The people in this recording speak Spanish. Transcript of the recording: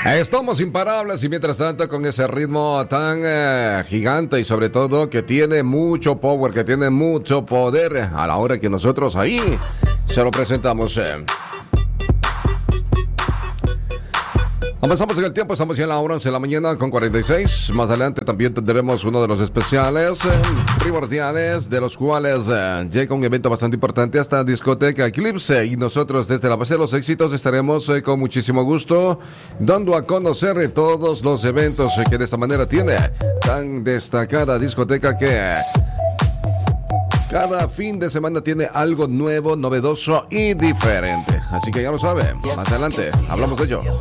Estamos imparables y mientras tanto con ese ritmo tan gigante y sobre todo que tiene mucho power, que tiene mucho poder a la hora que nosotros ahí se lo presentamos. Avanzamos en el tiempo, estamos ya en la hora 11 de la mañana con 46. Más adelante también tendremos uno de los especiales primordiales, de los cuales llega un evento bastante importante hasta Discoteca Eclipse. Y nosotros desde la base de los éxitos estaremos con muchísimo gusto dando a conocer todos los eventos que de esta manera tiene tan destacada discoteca que cada fin de semana tiene algo nuevo, novedoso y diferente. Así que ya lo saben, más adelante hablamos de ello.